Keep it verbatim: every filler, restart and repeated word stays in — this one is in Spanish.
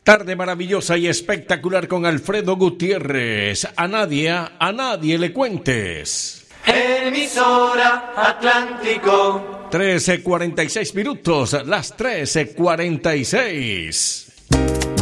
Tarde maravillosa y espectacular con Alfredo Gutiérrez. A nadie, a nadie le cuentes. Emisora Atlántico. trece cuarenta y seis minutos, las trece cuarenta y seis.